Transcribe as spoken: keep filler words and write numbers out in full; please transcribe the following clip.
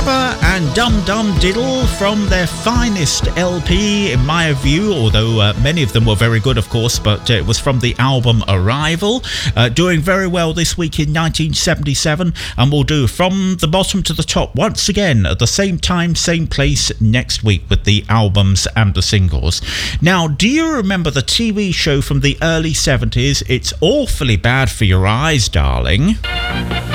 ABBA and Dum Dum Diddle from their finest L P, in my view, although uh, many of them were very good, of course, but uh, it was from the album Arrival. Uh, doing very well this week in nineteen seventy-seven, and we'll do From the Bottom to the Top once again at the same time, same place next week with the albums and the singles. Now, do you remember the T V show from the early seventies, It's Awfully Bad for Your Eyes, Darling?